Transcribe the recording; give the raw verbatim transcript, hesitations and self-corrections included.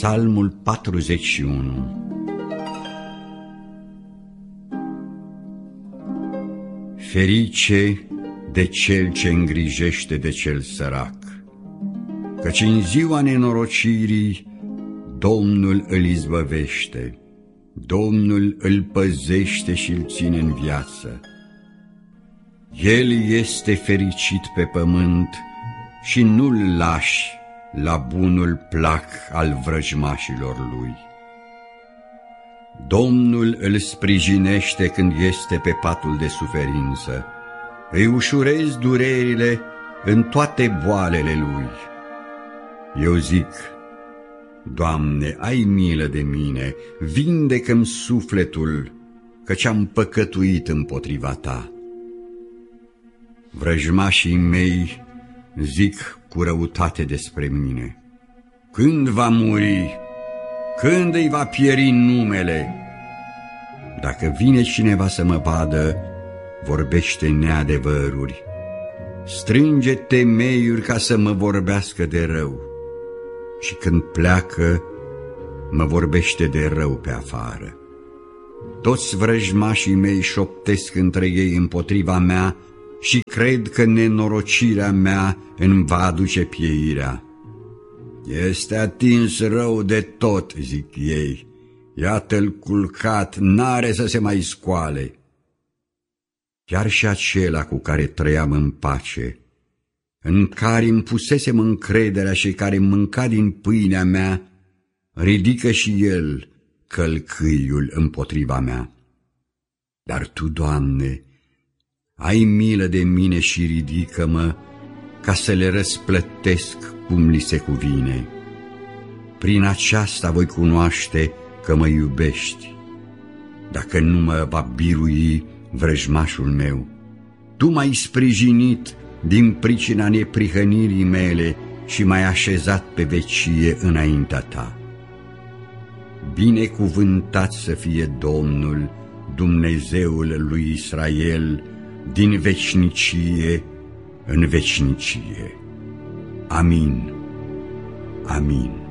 Psalmul patruzeci și unu. Ferice de cel ce îngrijește de cel sărac, căci în ziua nenorocirii Domnul îl izbăvește, Domnul îl păzește și îl ține în viață. El este fericit pe pământ și nu-l lași la bunul plac al vrăjmașilor lui. Domnul îl sprijinește când este pe patul de suferință, îi ușurezi durerile în toate boalele lui. Eu zic: Doamne, ai milă de mine, vindecă-mi sufletul, căci am păcătuit împotriva Ta. Vrăjmașii mei zic cu răutate despre mine: când va muri? Când îi va pieri numele? Dacă vine cineva să mă vadă, vorbește neadevăruri, strânge temeiuri ca să mă vorbească de rău, și când pleacă, mă vorbește de rău pe afară. Toți vrăjmașii mei șoptesc între ei împotriva mea și cred că nenorocirea mea îmi va aduce pieirea. Este atins rău de tot, zic ei, iată-l culcat, n-are să se mai scoale. Chiar și acela cu care trăiam în pace, în care îmi pusesem încrederea și care mânca din pâinea mea, ridică și el călcâiul împotriva mea. Dar Tu, Doamne, ai milă de mine și ridică-mă ca să le răsplătesc cum li se cuvine. Prin aceasta voi cunoaște că mă iubești. Dacă nu mă va birui vrăjmașul meu, Tu m-ai sprijinit din pricina neprihănirii mele și m-ai așezat pe vecie înaintea Ta. Binecuvântat să fie Domnul, Dumnezeul lui Israel, din veșnicie în veșnicie. Amin. Amin.